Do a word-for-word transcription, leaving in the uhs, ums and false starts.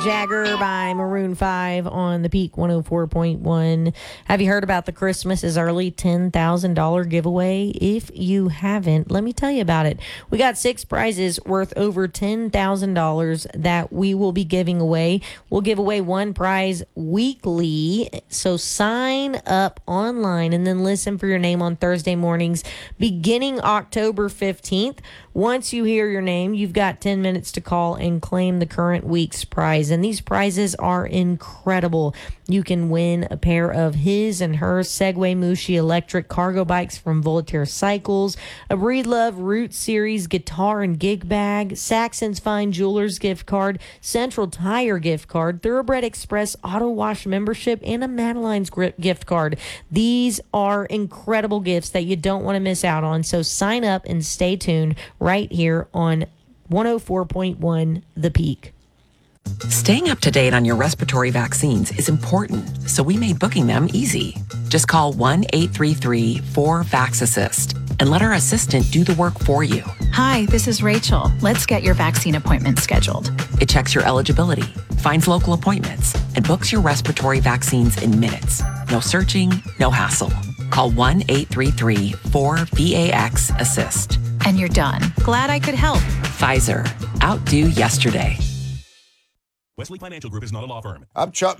Jagger by Maroon five on the Peak one oh four point one. Have you heard about the Christmas is Early ten thousand dollars giveaway? If you haven't, let me tell you about it. We got six prizes worth over ten thousand dollars that we will be giving away. We'll give away one prize weekly, so sign up online and then listen for your name on Thursday mornings beginning October fifteenth. Once you hear your name, you've got ten minutes to call and claim the current week's prize. And these prizes are incredible. You can win a pair of his and her Segway Mushi electric cargo bikes from Voltaire Cycles, a Breedlove Root Series guitar and gig bag, Saxon's Fine Jewelers gift card, Central Tire gift card, Thoroughbred Express Auto Wash membership, and a Madeline's Grip gift card. These are incredible gifts that you don't want to miss out on. So sign up and stay tuned right here on one oh four point one The Peak. Staying up to date on your respiratory vaccines is important, so we made booking them easy. Just call one eight three three four vax assist and let our assistant do the work for you. Hi, this is Rachel. Let's get your vaccine appointment scheduled. It checks your eligibility, finds local appointments, and books your respiratory vaccines in minutes. No searching, no hassle. Call one eight three three four vax assist. And you're done. Glad I could help. Pfizer. Outdo yesterday. Wesley Financial Group is not a law firm. I'm Chuck